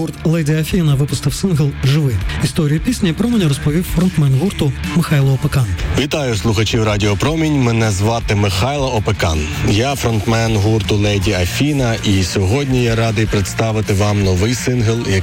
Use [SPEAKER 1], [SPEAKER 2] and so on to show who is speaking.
[SPEAKER 1] Гурт «Леді Афіна» випустив сингл «Живи». Історію пісні «Промені» розповів фронтмен гурту Михайло Опекан.
[SPEAKER 2] Вітаю слухачів Радіо Промінь. Мене звати Михайло Опекан. Я фронтмен гурту «Леді Афіна», і сьогодні я радий представити вам новий сингл,